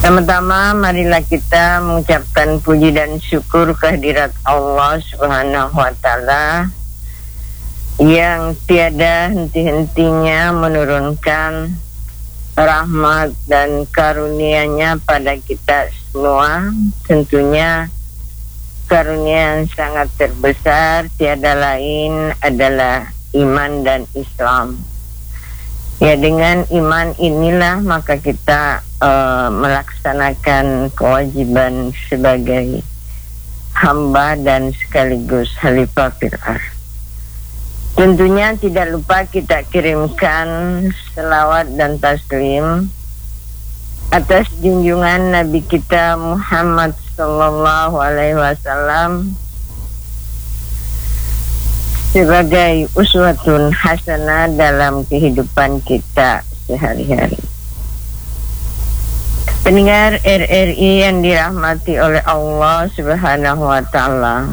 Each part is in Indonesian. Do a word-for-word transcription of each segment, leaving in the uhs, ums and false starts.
Pertama-tama marilah kita mengucapkan puji dan syukur kehadirat Allah Subhanahu wa Ta'ala yang tiada henti-hentinya menurunkan rahmat dan karunia-Nya pada kita semua. Tentunya karunia yang sangat terbesar tiada lain adalah iman dan Islam. Ya, dengan iman inilah maka kita uh, melaksanakan kewajiban sebagai hamba dan sekaligus khalifah fil ardh. Tentunya tidak lupa kita kirimkan selawat dan taslim atas junjungan Nabi kita Muhammad sallallahu alaihi wasallam sebagai uswatun hasanah dalam kehidupan kita sehari-hari. Pendengar R R I yang dirahmati oleh Allah Subhanahu wa Ta'ala,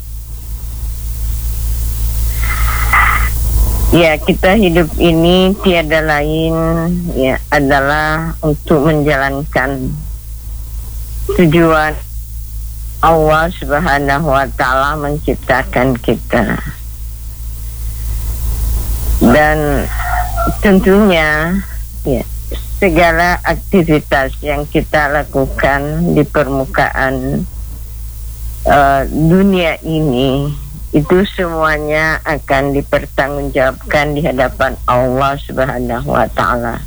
ya, kita hidup ini tiada lain ya adalah untuk menjalankan tujuan Allah Subhanahu wa Ta'ala menciptakan kita. Dan tentunya ya, segala aktivitas yang kita lakukan di permukaan uh, dunia ini itu semuanya akan dipertanggungjawabkan di hadapan Allah Subhanahu wa Ta'ala.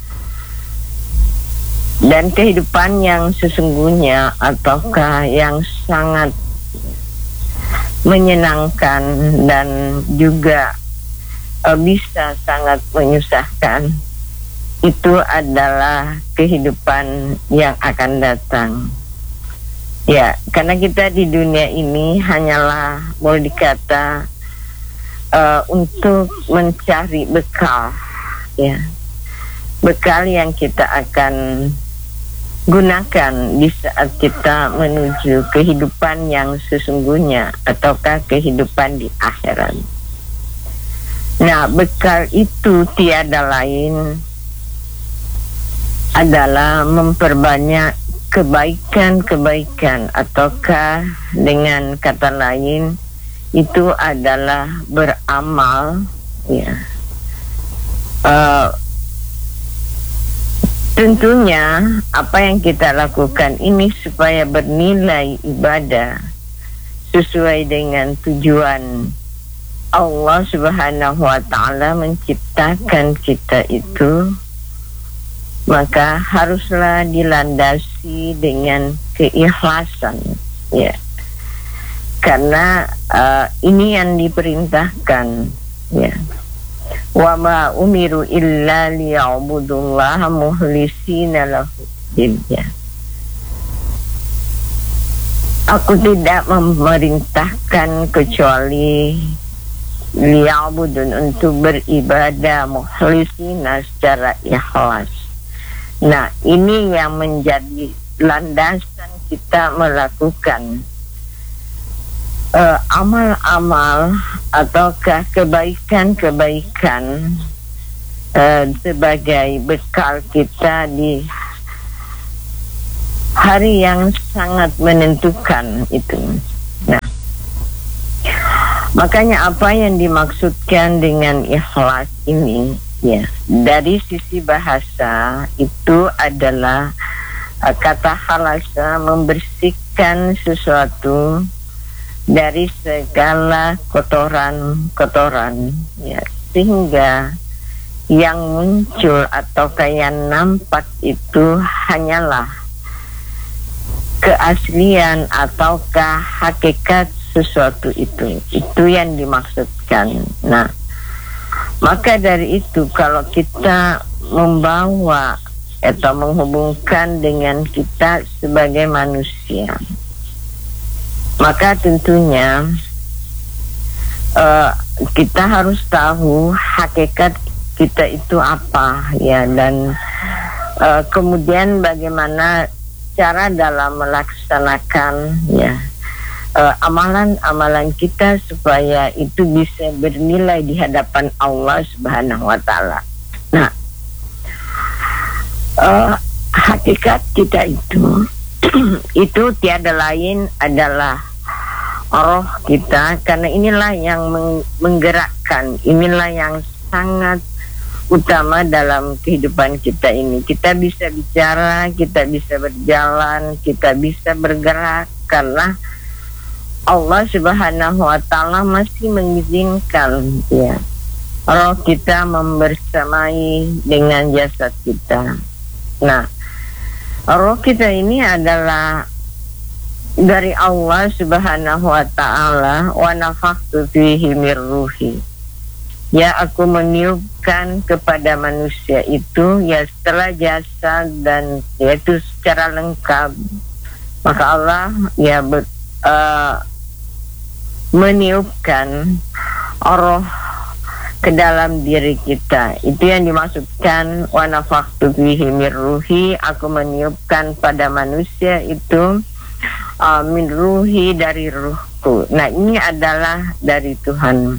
Dan kehidupan yang sesungguhnya ataukah yang sangat menyenangkan dan juga uh, bisa sangat menyusahkan itu adalah kehidupan yang akan datang. Ya, karena kita di dunia ini hanyalah boleh dikata uh, untuk mencari bekal, ya, bekal yang kita akan gunakan di saat kita menuju kehidupan yang sesungguhnya ataukah kehidupan di akhirat. Nah, bekal itu tiada lain adalah memperbanyak kebaikan-kebaikan, ataukah dengan kata lain itu adalah beramal, ya. Uh, tentunya apa yang kita lakukan ini supaya bernilai ibadah sesuai dengan tujuan Allah Subhanahu wa Ta'ala menciptakan kita itu, maka haruslah dilandasi dengan keikhlasan, ya, karena uh, ini yang diperintahkan, ya. Wa ma umiru illa liya'budullaha mukhlisina lahu din, ya. Aku tidak memerintahkan kecuali liya'budun, untuk beribadah mukhlisina secara ikhlas. Nah, ini yang menjadi landasan kita melakukan uh, amal-amal ataukah kebaikan-kebaikan uh, sebagai bekal kita di hari yang sangat menentukan itu. Nah, makanya apa yang dimaksudkan dengan ikhlas ini, ya, dari sisi bahasa itu adalah uh, kata khalasa, membersihkan sesuatu dari segala kotoran-kotoran, ya, sehingga yang muncul atau yang nampak itu hanyalah keaslian ataukah hakikat sesuatu itu. Itu yang dimaksudkan. Nah, maka dari itu kalau kita membawa atau menghubungkan dengan kita sebagai manusia, maka tentunya uh, kita harus tahu hakikat kita itu apa, ya, dan uh, kemudian bagaimana cara dalam melaksanakan, ya, Uh, amalan-amalan kita supaya itu bisa bernilai di hadapan Allah Subhanahu wa Ta'ala. Nah, uh, hakikat kita itu itu tiada lain adalah roh kita, karena inilah yang menggerakkan, inilah yang sangat utama dalam kehidupan kita ini. Kita bisa bicara, kita bisa berjalan, kita bisa bergerak karena Allah Subhanahu wa Ta'ala masih mengizinkan ya roh kita membersamai dengan jasad kita. Nah, roh kita ini adalah dari Allah Subhanahu wa Ta'ala, wa nafakhtu fihi mir ruhi. Ya, aku meniupkan kepada manusia itu ya setelah jasad dan yaitu secara lengkap. Maka Allah ya ber, uh, meniupkan roh ke dalam diri kita. Itu yang dimaksudkan wa nafakhtu fihi mir ruhi, aku meniupkan pada manusia itu Uh, min ruhi, dari ruhku. Nah, ini adalah dari Tuhan.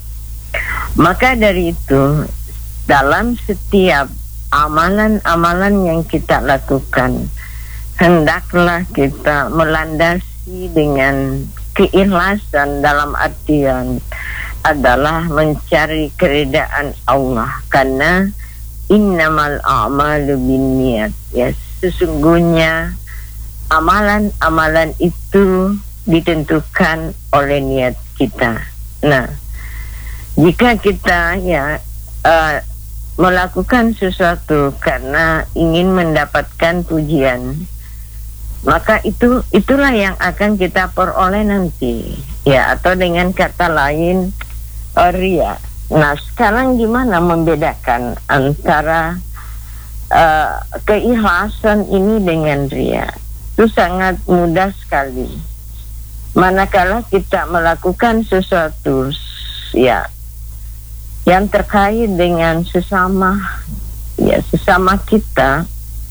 Maka dari itu, dalam setiap amalan-amalan yang kita lakukan, hendaklah kita melandasi dengan keikhlasan, dalam artian adalah mencari keridaan Allah, karena innamal a'malu binniyat, ya sesungguhnya amalan-amalan itu ditentukan oleh niat kita. Nah, jika kita ya uh, melakukan sesuatu karena ingin mendapatkan pujian, maka itu itulah yang akan kita peroleh nanti, ya, atau dengan kata lain uh, ria. Nah, sekarang gimana membedakan antara uh, keikhlasan ini dengan ria? Itu sangat mudah sekali. Manakala kita melakukan sesuatu ya yang terkait dengan sesama ya sesama kita,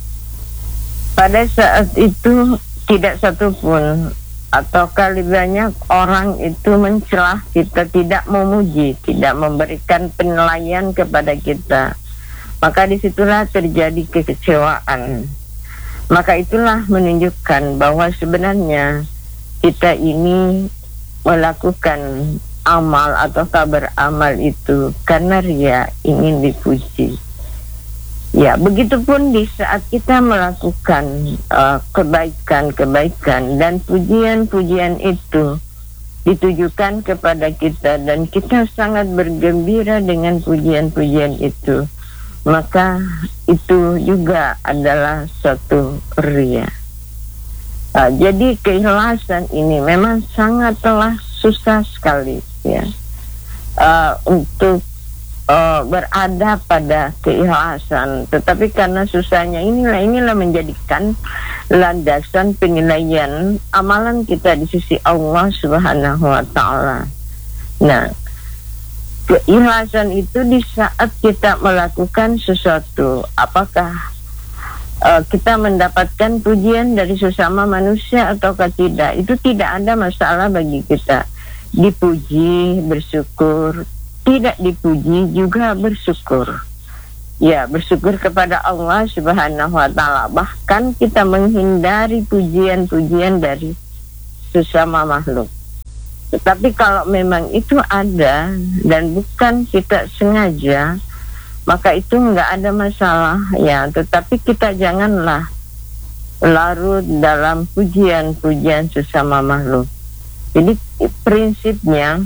pada saat itu tidak satupun atau kali banyak orang itu mencelah kita, tidak memuji, tidak memberikan penilaian kepada kita, maka disitulah terjadi kekecewaan. Maka itulah menunjukkan bahwa sebenarnya kita ini melakukan amal atau beramal itu karena ria, ingin dipuji. Ya, begitupun di saat kita melakukan uh, kebaikan-kebaikan dan pujian-pujian itu ditujukan kepada kita dan kita sangat bergembira dengan pujian-pujian itu, maka itu juga adalah suatu ria. Nah, jadi keikhlasan ini memang sangatlah susah sekali ya uh, untuk uh, berada pada keikhlasan. Tetapi karena susahnya inilah inilah menjadikan landasan penilaian amalan kita di sisi Allah Subhanahu wa Ta'ala. Nah, keikhlasan itu di saat kita melakukan sesuatu, apakah uh, kita mendapatkan pujian dari sesama manusia ataukah tidak, itu tidak ada masalah bagi kita. Dipuji, bersyukur, tidak dipuji juga bersyukur. Ya, bersyukur kepada Allah Subhanahu wa Ta'ala. Bahkan kita menghindari pujian-pujian dari sesama makhluk. Tetapi kalau memang itu ada dan bukan kita sengaja, maka itu nggak ada masalah ya. Tetapi kita janganlah larut dalam pujian-pujian sesama makhluk. Jadi prinsipnya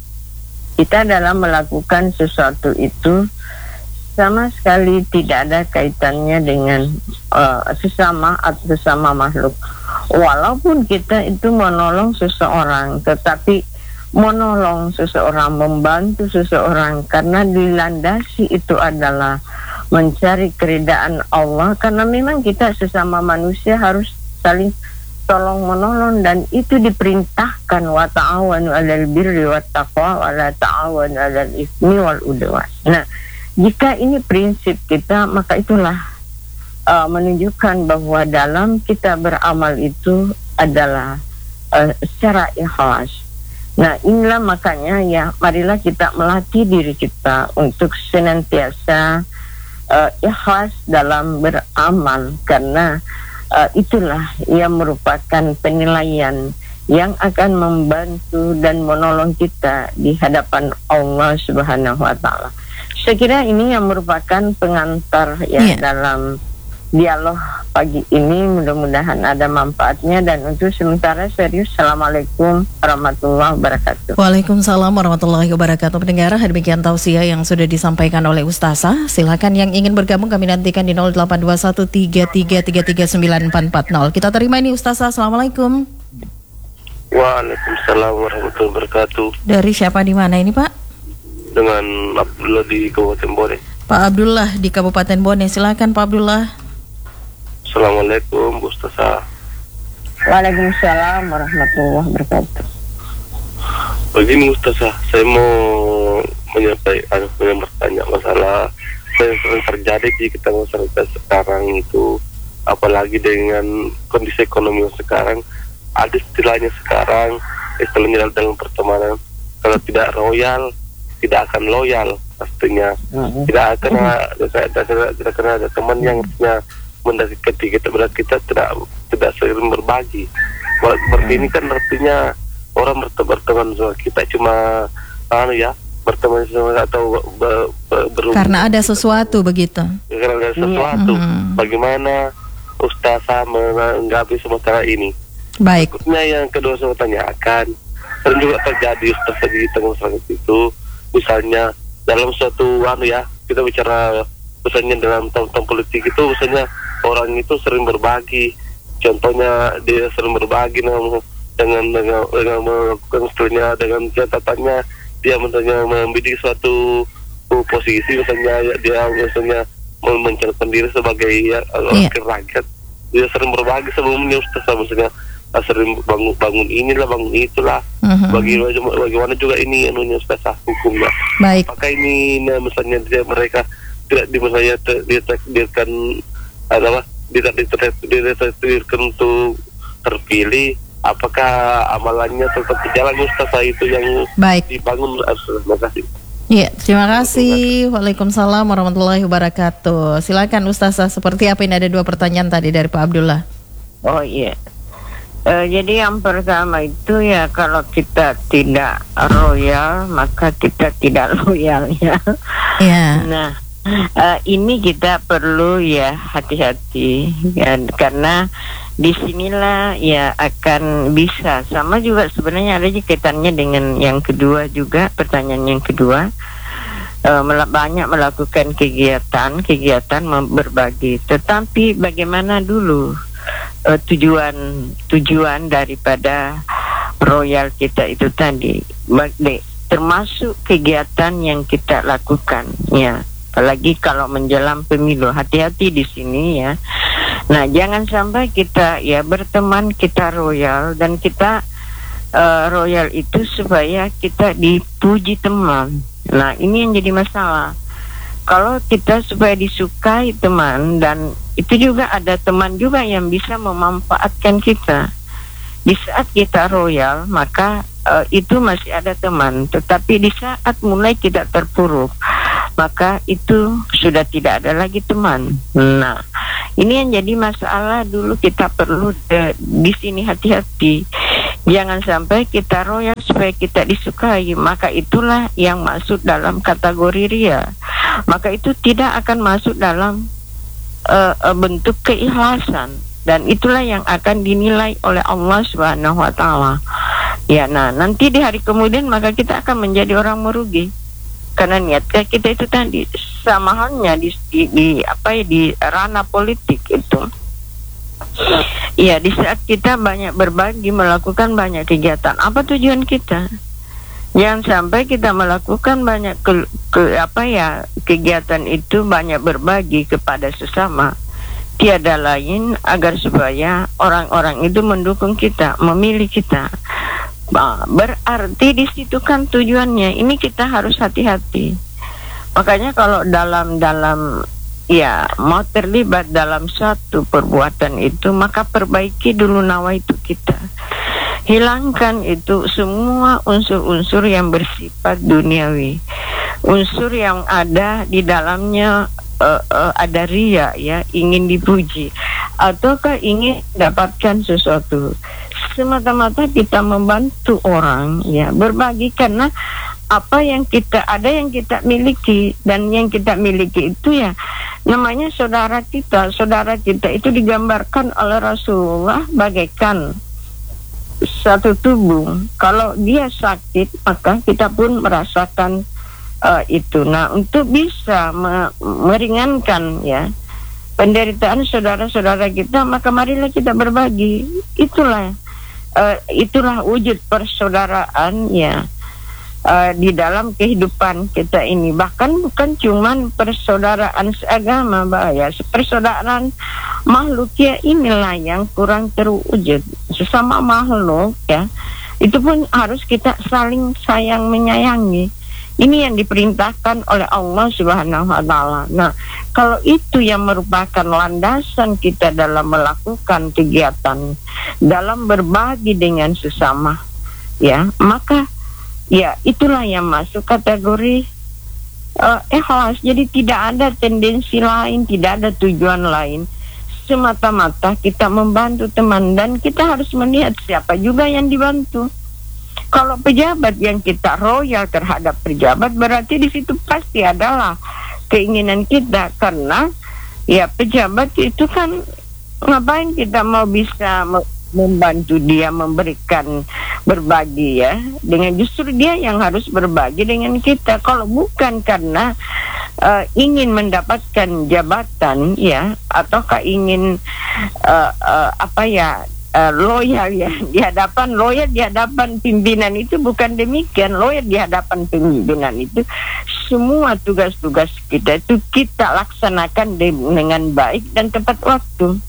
kita dalam melakukan sesuatu itu sama sekali tidak ada kaitannya dengan uh, sesama atau sesama makhluk. Walaupun kita itu menolong seseorang, tetapi menolong seseorang, membantu seseorang karena dilandasi itu adalah mencari keridaan Allah, karena memang kita sesama manusia harus saling tolong menolong dan itu diperintahkan, wa ta'awanu 'alal birri wat taqwa wa la ta'awanu 'alal itsmi wal udwan. Nah, jika ini prinsip kita, maka itulah uh, menunjukkan bahwa dalam kita beramal itu adalah uh, secara ikhlas. Nah, inilah makanya ya, marilah kita melatih diri kita untuk senantiasa uh, ikhlas dalam beramal, karena uh, itulah yang merupakan penilaian yang akan membantu dan menolong kita di hadapan Allah Subhanahu wa taala. Saya kira ini yang merupakan pengantar ya yeah. dalam dialog pagi ini, mudah-mudahan ada manfaatnya. Dan untuk sementara serius, Assalamualaikum warahmatullahi wabarakatuh. Waalaikumsalam warahmatullahi wabarakatuh. Pendengar, demikian tausiah yang sudah disampaikan oleh Ustazah. Silakan yang ingin bergabung kami nantikan di nol delapan dua satu tiga tiga tiga tiga sembilan empat empat nol. Kita terima ini Ustazah. Assalamualaikum. Waalaikumsalam warahmatullahi wabarakatuh. Dari siapa, di mana ini Pak? Dengan Abdullah di Kabupaten Bone. Pak Abdullah di Kabupaten Bone, silakan Pak Abdullah. Assalamualaikum Ustazah. Waalaikumsalam warahmatullahi wabarakatuh. Begini Ustazah, saya mau menyampaikan, bertanya masalah yang sering terjadi di kita masyarakat sekarang itu, apalagi dengan kondisi ekonomi sekarang. Ada istilahnya sekarang, istilahnya dalam pertemanan, kalau tidak royal tidak akan loyal, pastinya. Uh-huh. Tidak akan uh-huh. ada, tidak akan ada teman yang punya mendekati kita, berarti kita tidak tidak sering berbagi. Berarti ini kan artinya orang berteman sama kita cuma anu ya, berteman sama atau ber, ber, ber, karena ada sesuatu begitu. Karena ada sesuatu. Hmm. Bagaimana Ustazah menanggapi sementara ini? Baik. Berikutnya yang kedua saya tanyakan, sering juga terjadi Ustazah di tengah masyarakat itu, misalnya dalam suatu anu ya, kita bicara misalnya dalam tahun-tahun politik itu, misalnya orang itu sering berbagi. Contohnya dia sering berbagi dengan dengan dengan, dengan melakukan istilahnya dengan catatannya dia misalnya membidik suatu posisi, misalnya dia misalnya mencalonkan diri sebagai ya, yeah. wakil rakyat. Dia sering berbagi sebelumnya Ustaz, misalnya sering bangun bangun inilah bangun itulah. Uh-huh. Bagaimana bagaimana juga ini anunya Ustaz, hukumnya. Baik. Apakah ini nah, misalnya dia mereka tidak di misalnya ditakdirkan adalah tidak ditakdirkan untuk terpilih, apakah amalannya tetap berjalan Ustazah itu yang baik dibangun? Terima kasih. Iya, terima kasih. Waalaikumsalam warahmatullahi wabarakatuh. Silakan Ustazah, seperti apa ini, ada dua pertanyaan tadi dari Pak Abdullah. Oh iya. Uh, jadi yang pertama itu ya, kalau kita tidak royal maka kita tidak loyal ya. Iya. Nah, uh, ini kita perlu ya hati-hati ya, karena disinilah ya akan bisa sama juga sebenarnya ada kaitannya dengan yang kedua juga, pertanyaan yang kedua. Uh, banyak melakukan kegiatan kegiatan berbagi, tetapi bagaimana dulu Uh, tujuan tujuan daripada royal kita itu tadi, termasuk kegiatan yang kita lakukan ya, apalagi kalau menjelang pemilu. Hati-hati di sini ya. Nah, jangan sampai kita ya berteman kita royal dan kita uh, royal itu supaya kita dipuji teman. Nah, ini yang jadi masalah. Kalau kita supaya disukai teman, dan itu juga ada teman juga yang bisa memanfaatkan kita. Di saat kita royal, maka uh, itu masih ada teman. Tetapi di saat mulai kita terpuruk, maka itu sudah tidak ada lagi teman. Nah, ini yang jadi masalah. Dulu kita perlu de, di sini hati-hati. Jangan sampai kita royal supaya kita disukai, maka itulah yang masuk dalam kategori ria. Maka itu tidak akan masuk dalam uh, uh, bentuk keikhlasan, dan itulah yang akan dinilai oleh Allah Subhanahu wa taala. Ya, nah nanti di hari kemudian maka kita akan menjadi orang merugi. Karena niat kita itu tadi sama halnya di, di, di apa ya di ranah politik itu. Iya, di saat kita banyak berbagi, melakukan banyak kegiatan, apa tujuan kita? Jangan sampai kita melakukan banyak ke, ke apa ya kegiatan itu, banyak berbagi kepada sesama, tiada lain agar supaya orang-orang itu mendukung kita, memilih kita. Nah, berarti di situ kan tujuannya. Ini kita harus hati-hati. Makanya kalau dalam dalam ya mau terlibat dalam suatu perbuatan itu, maka perbaiki dulu nawaitu kita. Hilangkan itu semua unsur-unsur yang bersifat duniawi, unsur yang ada di dalamnya uh, uh, ada ria ya, ingin dipuji, ataukah ingin dapatkan sesuatu. Semata-mata kita membantu orang ya, berbagi, karena apa yang kita ada, yang kita miliki, dan yang kita miliki itu ya namanya saudara kita. Saudara kita itu digambarkan oleh Rasulullah bagaikan satu tubuh. Kalau dia sakit, maka kita pun merasakan uh, itu. Nah, untuk bisa me meringankan ya penderitaan saudara-saudara kita, maka marilah kita berbagi. Itulah uh, itulah wujud persaudaraan ya. Uh, di dalam kehidupan kita ini, bahkan bukan cuman persaudaraan seagama, Mbak ya, persaudaraan makhluk ya, inilah yang kurang terwujud. Sesama makhluk ya, itu pun harus kita saling sayang menyayangi. Ini yang diperintahkan oleh Allah Subhanahu wa taala. Nah, kalau itu yang merupakan landasan kita dalam melakukan kegiatan, dalam berbagi dengan sesama ya, maka ya itulah yang masuk kategori uh, ikhlas. Jadi tidak ada tendensi lain, tidak ada tujuan lain, semata-mata kita membantu teman, dan kita harus melihat siapa juga yang dibantu. Kalau pejabat yang kita royal terhadap pejabat, berarti di situ pasti adalah keinginan kita, karena ya pejabat itu kan ngapain kita mau bisa membantu dia, memberikan, berbagi ya, dengan justru dia yang harus berbagi dengan kita. Kalau bukan karena uh, ingin mendapatkan jabatan ya, ataukah ingin uh, uh, apa ya uh, loyal ya di hadapan loyal di hadapan pimpinan, itu bukan demikian. Loyal di hadapan pimpinan itu semua tugas-tugas kita itu kita laksanakan dengan baik dan tepat waktu,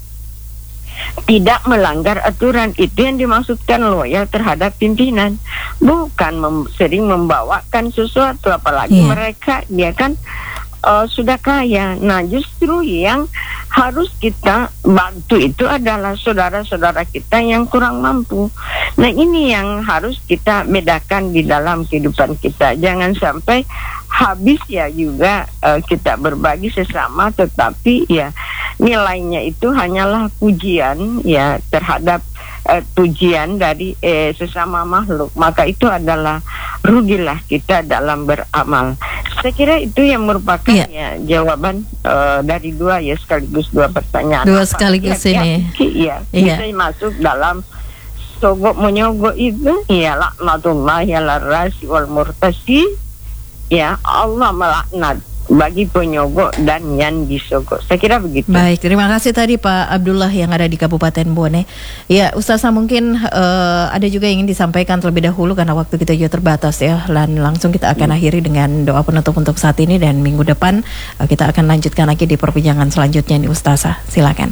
tidak melanggar aturan. Itu yang dimaksudkan loyal terhadap pimpinan, bukan mem sering membawakan sesuatu, apalagi yeah. mereka dia kan uh, sudah kaya. Nah, justru yang harus kita bantu itu adalah saudara-saudara kita yang kurang mampu. Nah, ini yang harus kita bedakan di dalam kehidupan kita. Jangan sampai habis ya juga uh, kita berbagi sesama, tetapi ya nilainya itu hanyalah pujian ya terhadap uh, pujian dari eh, sesama makhluk. Maka itu adalah rugilah kita dalam beramal. Saya kira itu yang merupakan ya, ya jawaban uh, dari dua ya sekaligus dua pertanyaan. Dua sekaligus ya, ini. Iya, ya. Bisa masuk dalam sogok menyogok itu ya, laknatullahi ala rasi wal murtasi. Ya, Allah melaknat bagi penyogok dan yang disogok. Saya kira begitu. Baik, terima kasih tadi Pak Abdullah yang ada di Kabupaten Bone. Ya, Ustazah, mungkin uh, ada juga yang ingin disampaikan terlebih dahulu karena waktu kita juga terbatas ya. Dan langsung kita akan hmm. akhiri dengan doa penutup untuk saat ini, dan minggu depan uh, kita akan lanjutkan lagi di perbincangan selanjutnya nih Ustazah. Silakan.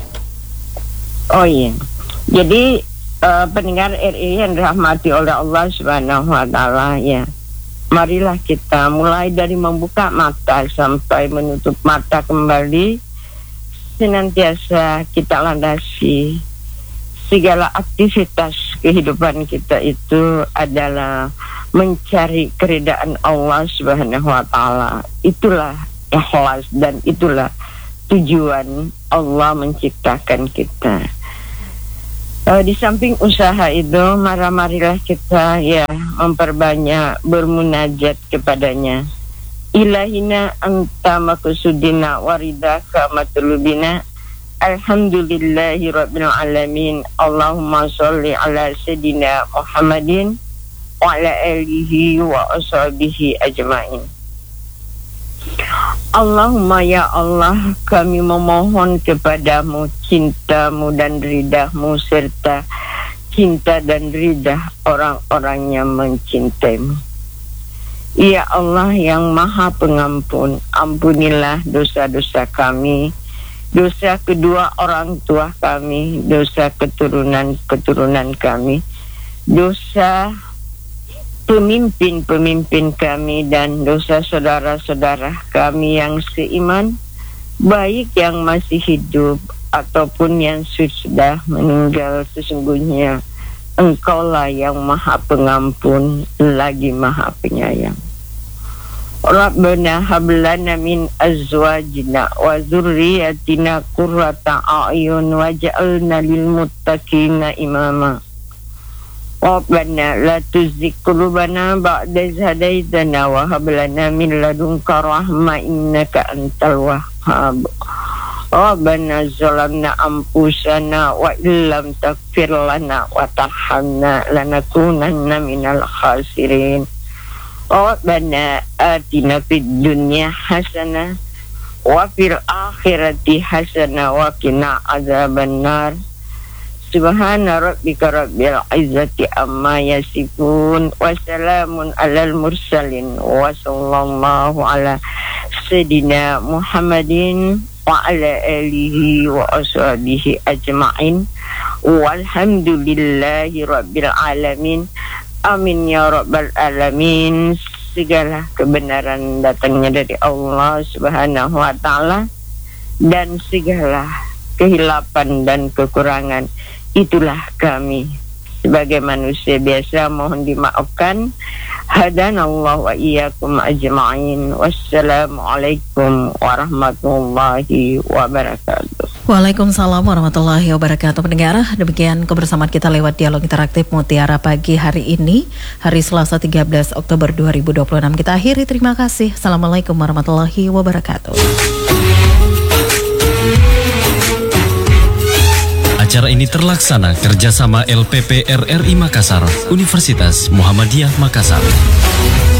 Oh iya. Jadi uh, pendengar R I yang dirahmati oleh Allah Subhanahu wa taala ya. Marilah kita mulai dari membuka mata sampai menutup mata kembali, senantiasa kita landasi segala aktivitas kehidupan kita itu adalah mencari keridaan Allah Subhanahu wa taala. Itulah ikhlas dan itulah tujuan Allah menciptakan kita. Uh, di samping usaha itu, marilah kita ya memperbanyak bermunajat kepadanya. Ilahina anta maksudina waridaka matlubina. Alhamdulillahi rabbil alamin. Allahumma sholli ala sayyidina Muhammadin wa ala alihi wa ashabihi ajmain. Allahumma ya Allah, kami memohon kepadamu cintamu dan ridahmu serta cinta dan ridah orang-orang yang mencintaimu. Ya Allah yang maha pengampun, ampunilah dosa-dosa kami, dosa kedua orang tua kami, dosa keturunan-keturunan kami, dosa pemimpin-pemimpin kami, dan dosa saudara-saudara kami yang seiman, baik yang masih hidup ataupun yang sudah meninggal. Sesungguhnya Engkaulah yang maha pengampun lagi maha penyayang. Rabbana hab lana min azwajina wa dzurriyyatina qurrata a'yun waj'alna lil muttaqina imama. Rabbana la tuzigh qulubana ba'da idh hadaitana wa hab lana min ladunka rahmah innaka antal wahhab. Rabbana zalamna anfusana wa illam taghfir lana wa tarhamna lanakunanna minal khasirin. Rabbana atina fid dunya hasanah wa fil akhirati hasanah wa qina adzabannar. Subhana rabbika rabbil izzati amma yasifun wa salamun alal mursalin wa sallallahu ala sayyidina Muhammadin wa ala alihi wa ashabihi ajma'in walhamdulillahi rabbil alamin. Amin ya rabbal alamin. Segala kebenaran datangnya dari Allah Subhanahu wa ta'ala, dan segala kehilapan dan kekurangan itulah kami sebagai manusia biasa mohon dimaafkan. Hadanallahu wa iyyakum ajma'in. Wassalamualaikum warahmatullahi wabarakatuh. Waalaikumsalam warahmatullahi wabarakatuh. Pendengar, demikian kebersamaan kita lewat dialog interaktif Mutiara pagi hari ini, hari Selasa tiga belas Oktober dua ribu dua puluh enam. Kita akhiri, terima kasih. Assalamualaikum warahmatullahi wabarakatuh. Acara ini terlaksana kerjasama L P P R R I Makassar, Universitas Muhammadiyah Makassar.